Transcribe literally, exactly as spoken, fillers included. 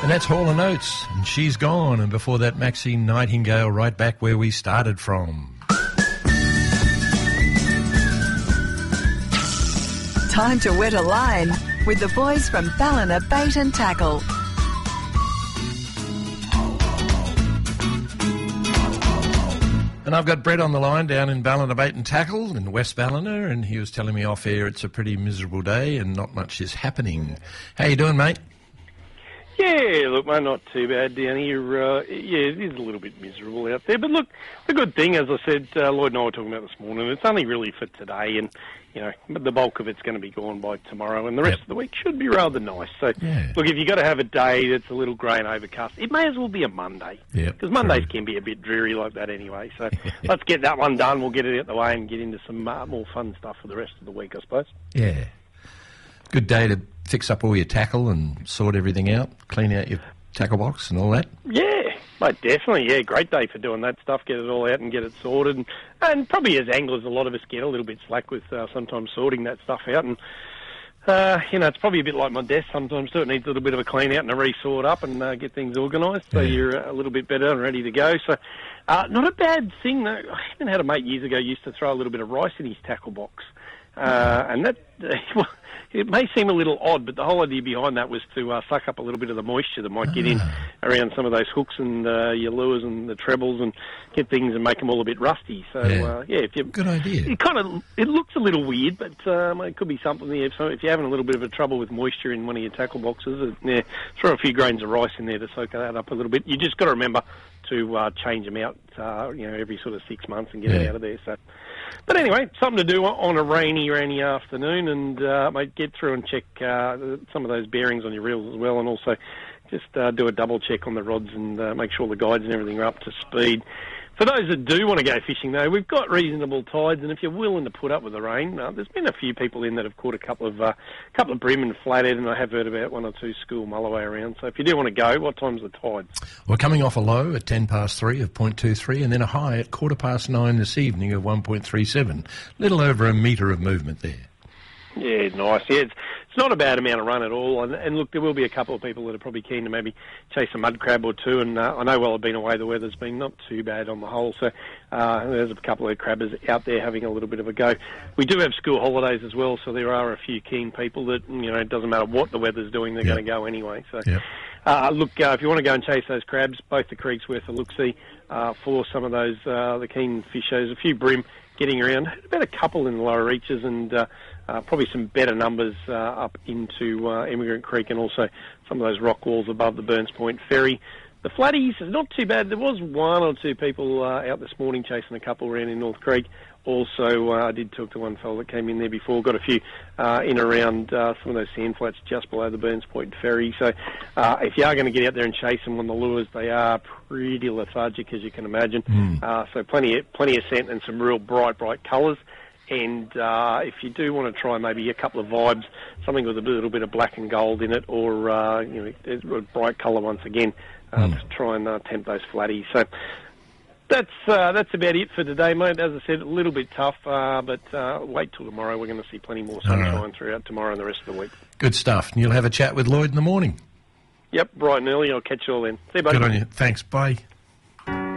And that's Hall and Oates, and She's Gone. And before that, Maxine Nightingale, right back where we started from. Time to wet a line with the boys from Ballina Bait and Tackle. And I've got Brett on the line down in Ballina Bait and Tackle in West Ballina, and he was telling me off air it's a pretty miserable day and not much is happening. How you doing, mate? Yeah, look, mate, not too bad down here. Uh, yeah, it is a little bit miserable out there. But look, the good thing, as I said, uh, Lloyd and I were talking about this morning, it's only really for today, and, you know, the bulk of it's going to be gone by tomorrow, and the rest yep. of the week should be rather nice. So, yeah. look, if you've got to have a day that's a little grey and overcast, it may as well be a Monday. Because yep, Mondays true. can be a bit dreary like that anyway. So let's get that one done. We'll get it out the way and get into some uh, more fun stuff for the rest of the week, I suppose. Yeah. Good day to fix up all your tackle and sort everything out, clean out your tackle box and all that. Yeah, mate, definitely. Yeah, great day for doing that stuff, get it all out and get it sorted. And, and probably as anglers, a lot of us get a little bit slack with uh, sometimes sorting that stuff out. And, uh, you know, it's probably a bit like my desk sometimes too. It needs a little bit of a clean out and a re-sort up and uh, get things organised so yeah. you're a little bit better and ready to go. So uh, not a bad thing, though. I even had a mate years ago used to throw a little bit of rice in his tackle box. Uh, and that... Uh, It may seem a little odd, but the whole idea behind that was to uh, suck up a little bit of the moisture that might get in around some of those hooks and uh, your lures and the trebles and get things and make them all a bit rusty. So, yeah, uh, yeah if you, good idea. It kind of it looks a little weird, but um, it could be something there. So if you're having a little bit of a trouble with moisture in one of your tackle boxes, uh, yeah, throw a few grains of rice in there to soak that up a little bit. You just got to remember to uh, change them out, uh, you know, every sort of six months and get yeah. it out of there. So. But anyway, something to do on a rainy, rainy afternoon, and uh, mate, get through and check uh, some of those bearings on your reels as well, and also just uh, do a double check on the rods and uh, make sure the guides and everything are up to speed. For those that do want to go fishing, though, we've got reasonable tides, and if you're willing to put up with the rain, uh, there's been a few people in that have caught a couple of uh, couple of bream and flathead, and I have heard about one or two school mulloway around. So if you do want to go, what time's the tides? We're coming off a low at ten past three of point two three, and then a high at quarter past nine this evening of one point three seven. Little over a metre of movement there. Yeah, nice. Yeah, it's, it's not a bad amount of run at all. And, and look, there will be a couple of people that are probably keen to maybe chase a mud crab or two. And uh, I know while I've been away, the weather's been not too bad on the whole. So uh, there's a couple of crabbers out there having a little bit of a go. We do have school holidays as well, so there are a few keen people that, you know, it doesn't matter what the weather's doing, they're yep. going to go anyway. So yep. uh, look, uh, if you want to go and chase those crabs, both the creeks worth a look-see uh, for some of those, uh, the keen fishers, a few bream getting around, about a couple in the lower reaches, and uh, uh, probably some better numbers uh, up into uh, Emigrant Creek and also some of those rock walls above the Burns Point Ferry. The flatties, not too bad. There was one or two people uh, out this morning chasing a couple around in North Creek. Also, uh, I did talk to one fellow that came in there before, got a few uh, in around uh, some of those sand flats just below the Burns Point Ferry. So uh, if you are going to get out there and chase them on the lures, they are pretty lethargic, as you can imagine. Mm. Uh, so plenty of, plenty of scent and some real bright, bright colours. And uh, if you do want to try maybe a couple of vibes, something with a little bit of black and gold in it, or uh, you know, a bright colour once again, uh, mm. to try and uh, tempt those flatties. So that's uh, that's about it for today, mate. As I said, a little bit tough, uh, but uh, wait till tomorrow. We're going to see plenty more sunshine right. throughout tomorrow and the rest of the week. Good stuff. And you'll have a chat with Lloyd in the morning. Yep, bright and early. I'll catch you all then. See you, buddy. Good on you. Thanks. Bye.